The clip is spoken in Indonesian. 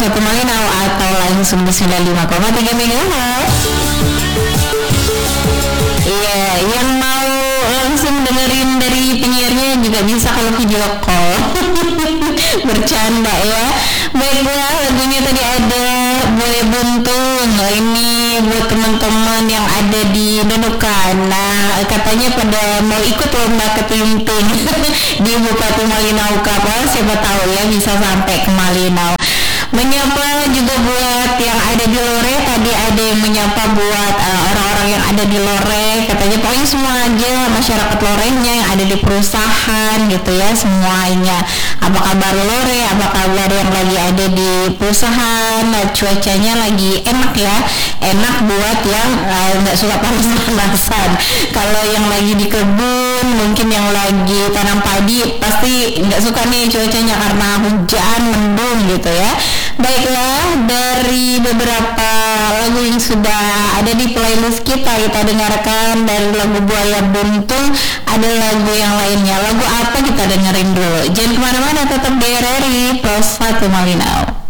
101 Malinau atau langsung di 95,3 MHz. Iya, yang mau langsung dengerin dari penyiarnya juga bisa kalau video call. Bercanda ya. Baiklah, lagunya tadi ada Buaya Buntung. Ini buat teman-teman yang ada di Nunukan. Nah, katanya pada mau ikut lomba ketinting di Bupati Malinau Kapal. Siapa tahu ya bisa sampai ke Malinau. Menyapa juga buat yang ada di Lore. Tadi ada yang menyapa buat orang-orang yang ada di Lore. Katanya pokoknya semua aja masyarakat Lorenya yang ada di perusahaan gitu ya, semuanya. Apa kabar Lore? Apa kabar yang lagi ada di perusahaan? Nah, cuacanya lagi enak ya, enak buat yang nggak suka panas-panasan. Kalau yang lagi di kebun, mungkin yang lagi tanam padi, pasti nggak suka nih cuacanya karena hujan, mendung gitu ya. Baiklah, dari beberapa lagu yang sudah ada di playlist kita dengarkan. Dari lagu Buaya Buntung ada lagu yang lainnya. Lagu apa kita dengerin dulu? Jangan kemana-mana, tetap di RRI Plus 1 Malinau.